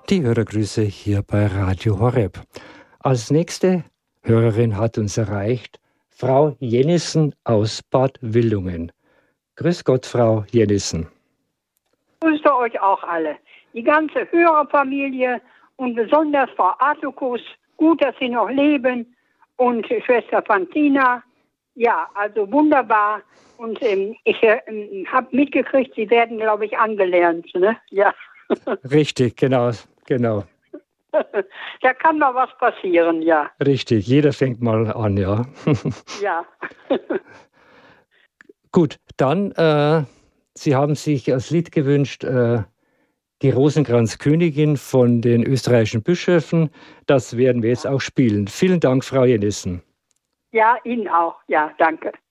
Die Hörergrüße hier bei Radio Horeb. Als nächste Hörerin hat uns erreicht Frau Jennissen aus Bad Wildungen. Grüß Gott, Frau Jennissen. Grüße euch auch alle. Die ganze Hörerfamilie und besonders Frau Artukus. Gut, dass Sie noch leben. Und Schwester Fantina. Ja, also wunderbar. Und ich habe mitgekriegt, Sie werden, glaube ich, angelernt. Ne? Ja. Richtig, genau. Da kann mal was passieren, ja. Richtig, jeder fängt mal an, ja. Ja. Gut, dann, Sie haben sich als Lied gewünscht, die Rosenkranzkönigin von den österreichischen Bischöfen. Das werden wir jetzt auch spielen. Vielen Dank, Frau Jennissen. Ja, Ihnen auch. Ja, danke.